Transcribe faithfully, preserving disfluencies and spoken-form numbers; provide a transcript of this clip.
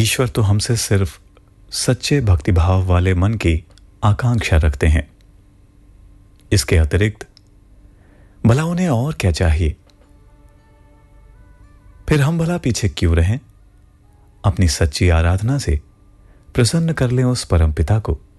ईश्वर तो हमसे सिर्फ सच्चे भक्तिभाव वाले मन की आकांक्षा रखते हैं। इसके अतिरिक्त भला उन्हें और क्या चाहिए? फिर हम भला पीछे क्यों रहें? अपनी सच्ची आराधना से प्रसन्न कर लें उस परमपिता को